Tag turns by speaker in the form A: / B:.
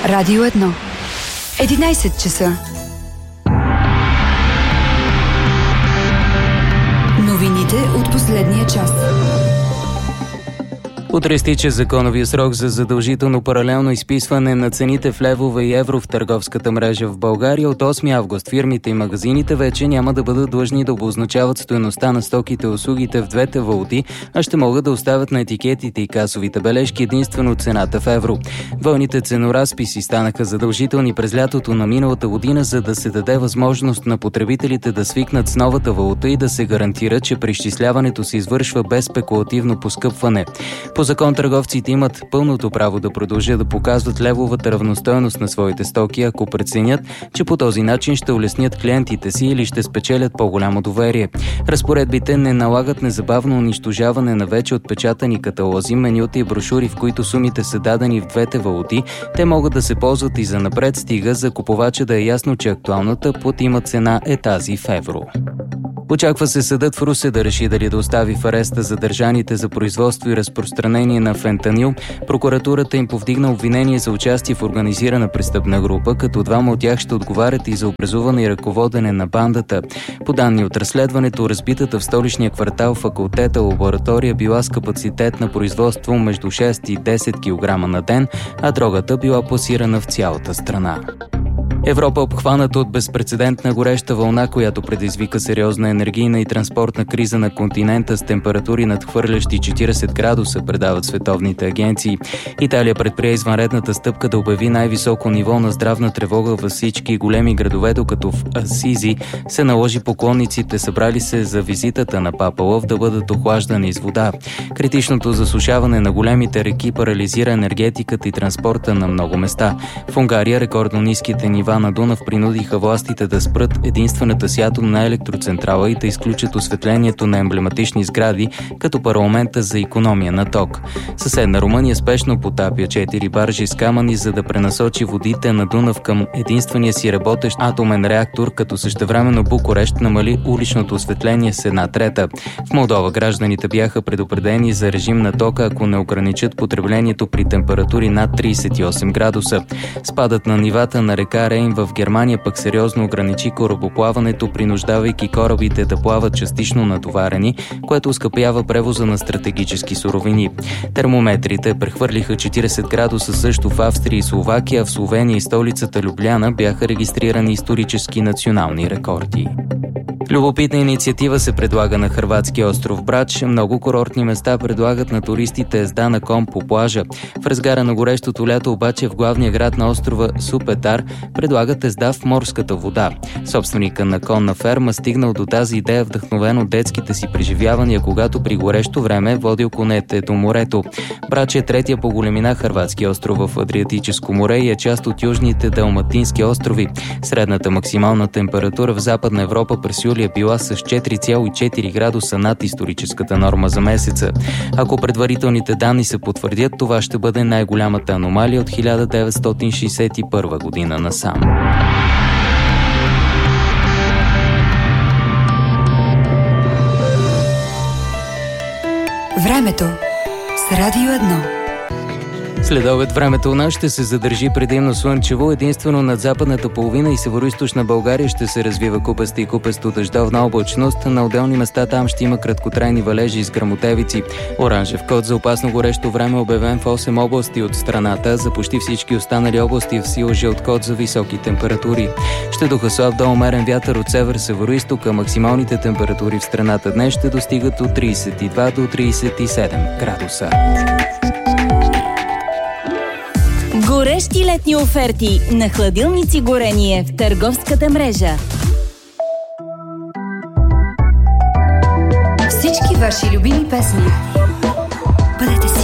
A: Радио 1. 11 часа. Новините от последния час.
B: Утре изтича законовия срок за задължително паралелно изписване на цените в левове и евро в търговската мрежа в България. От 8 август фирмите и магазините вече няма да бъдат длъжни да обозначават стойността на стоките и услугите в двете валути, а ще могат да оставят на етикетите и касовите бележки единствено цената в евро. Двойните ценоразписи станаха задължителни през лятото на миналата година, за да се даде възможност на потребителите да свикнат с новата валута и да се гарантира, че преизчисляването се извършва без спекулативно поскъпване. По закон търговците имат пълното право да продължат да показват левовата равностойност на своите стоки, ако преценят, че по този начин ще улеснят клиентите си или ще спечелят по-голямо доверие. Разпоредбите не налагат незабавно унищожаване на вече отпечатани каталози, менюта и брошури, в които сумите са дадени в двете валути. Те могат да се ползват и занапред, стига за купувача да е ясно, че актуалната платима цена е тази в евро. Очаква се съдът в Русе да реши дали да остави в ареста задържаните за производство и разпространение на фентанил. Прокуратурата им повдигна обвинение за участие в организирана престъпна група, като двама от тях ще отговарят и за образуване и ръководене на бандата. По данни от разследването, разбитата в столичния квартал факултета лаборатория била с капацитет на производство между 6 и 10 кг на ден, а дрогата била пласирана в цялата страна. Европа е обхваната от безпрецедентна гореща вълна, която предизвика сериозна енергийна и транспортна криза на континента с температури надхвърлящи 40 градуса, предават световните агенции. Италия предприе извънредната стъпка да обяви най-високо ниво на здравна тревога във всички големи градове, докато в Асизи се наложи поклонниците, събрали се за визитата на Папа Лъв, да бъдат охлаждани с вода. Критичното засушаване на големите реки парализира енергетиката и транспорта на много места. В Унгария рекордно ниските нива на Дунав принудиха властите да спрат единствената си атомна електроцентрала и да изключат осветлението на емблематични сгради, като парламента за икономия на ток. Съседна Румъния спешно потапя 4 баржи с камъни, за да пренасочи водите на Дунав към единствения си работещ атомен реактор, като същевременно Букурещ намали уличното осветление с 1/3. В Молдова гражданите бяха предупредени за режим на тока, ако не ограничат потреблението при температури над 38 градуса. Спадът на нивата на река Рейн в Германия пък сериозно ограничи корабоплаването, принуждавайки корабите да плават частично натоварени, което оскъпява превоза на стратегически суровини. Термометрите прехвърлиха 40 градуса също в Австрия и Словакия, в Словения и столицата Любляна бяха регистрирани исторически национални рекорди. Любопитна инициатива се предлага на хърватския остров Брач. Много курортни места предлагат на туристите езда на кон по плажа. В разгара на горещото лято обаче в главния град на острова Супетар предлагат езда в морската вода. Собственика на конна ферма стигнал до тази идея вдъхновен от детските си преживявания, когато при горещо време водил конете до морето. Брач е третия по големина хърватски остров в Адриатическо море и е част от южните Далматински острови. Средната максимална температура в Западна Европа през юли е била с 4,4 градуса над историческата норма за месеца. Ако предварителните данни се потвърдят, това ще бъде най-голямата аномалия от 1961 година насам.
A: Времето с Радио 1.
B: След обед времето у нас ще се задържи предимно слънчево, единствено над западната половина и североизточна България ще се развива купеста и купесто дъждовна облачност. На отделни места там ще има краткотрайни валежи с гръмотевици. Оранжев код за опасно горещо време обявен в 8 области от страната. За почти всички останали области в сила жълт код за високи температури. Ще духа слаб до умерен вятър от север-североизток, а максималните температури в страната днес ще достигат от 32 до 37 градуса.
C: Горещи летни оферти на хладилници горение в търговската мрежа.
A: Всички ваши любими песни. Бъдете си.